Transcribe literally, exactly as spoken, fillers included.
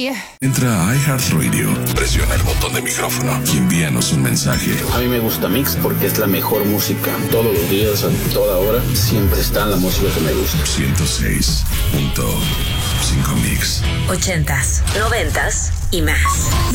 Entra a iHeartRadio, presiona el botón de micrófono y envíanos un mensaje. A mí me gusta Mix porque es la mejor música. Todos los días, a toda hora, siempre está la música que me gusta. ciento seis punto cinco Mix. Ochentas, noventas y más.